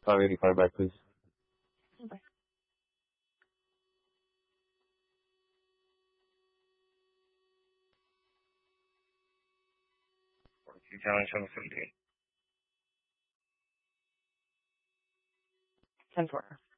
Kaveri, call back, please. Okay. Channel facility. 10-4.